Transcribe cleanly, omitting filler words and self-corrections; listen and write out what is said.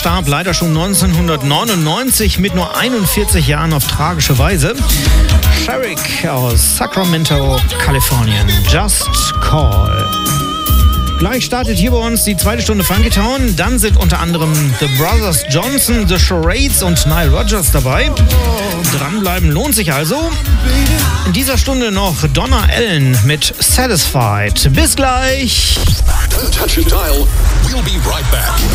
verstarb leider schon 1999 mit nur 41 Jahren auf tragische Weise. Sherrick aus Sacramento, Kalifornien. Just Call. Gleich startet hier bei uns die zweite Stunde Funky Town. Dann sind unter anderem The Brothers Johnson, The Charades und Nile Rodgers dabei. Dranbleiben lohnt sich also. In dieser Stunde noch Donna Allen mit Satisfied. Bis gleich. Don't touch your dial. We'll be right back.